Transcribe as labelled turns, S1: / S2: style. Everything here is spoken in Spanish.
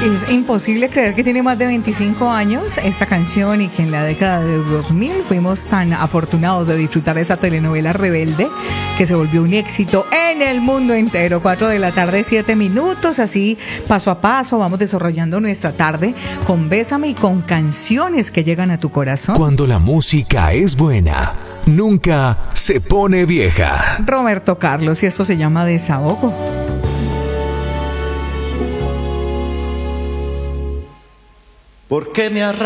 S1: Es imposible creer que tiene más de 25 años esta canción y que en la década de 2000 fuimos tan afortunados de disfrutar esa telenovela Rebelde que se volvió un éxito en el mundo entero. 4 de la tarde, 7 minutos, así paso a paso vamos desarrollando nuestra tarde con Bésame y con canciones que llegan a tu corazón.
S2: Cuando la música es buena, nunca se pone vieja.
S1: Roberto Carlos, y esto se llama Desahogo.
S3: ¿Por qué me arrastras?